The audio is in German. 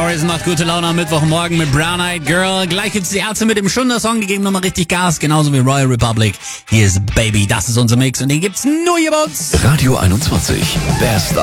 Morrison macht gute Laune am Mittwochmorgen mit Brown Eyed Girl. Gleich gibt's die Ärzte mit dem Schunder-Song, die geben nochmal richtig Gas, genauso wie Royal Republic. Hier ist Baby, das ist unser Mix und den gibt's nur hier bei uns. Radio 21, Best